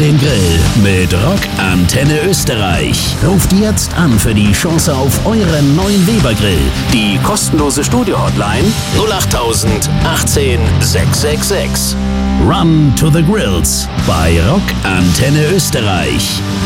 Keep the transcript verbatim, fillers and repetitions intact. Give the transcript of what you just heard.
den Grill mit Rock Antenne Österreich. Ruft jetzt an für die Chance auf euren neuen Weber Grill. Die kostenlose Studio-Hotline null acht tausend achtzehn sechshundertsechsundsechzig. Run to the Grills bei Rock Antenne Österreich.